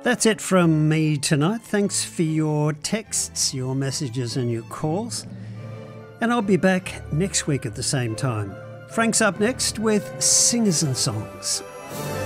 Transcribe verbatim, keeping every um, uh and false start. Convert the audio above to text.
That's it from me tonight. Thanks for your texts, your messages and your calls. And I'll be back next week at the same time. Frank's up next with Singers and Songs.